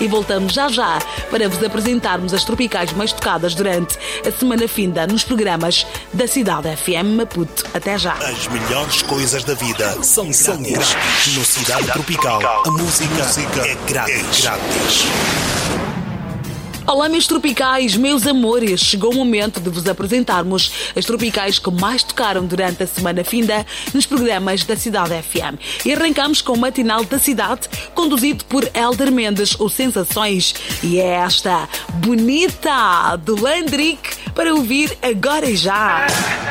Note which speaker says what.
Speaker 1: e voltamos já para vos apresentarmos as tropicais mais tocadas durante a semana finda nos programas da Cidade FM Maputo. Até já.
Speaker 2: As melhores coisas da vida são grátis. No Cidade Tropical, a música é grátis.
Speaker 1: Olá, meus tropicais, meus amores. Chegou o momento de vos apresentarmos as tropicais que mais tocaram durante a semana finda nos programas da Cidade FM. E arrancamos com o Matinal da Cidade, conduzido por Hélder Mendes, o Sensações. E é esta Bonita, do Landrick, para ouvir agora e já.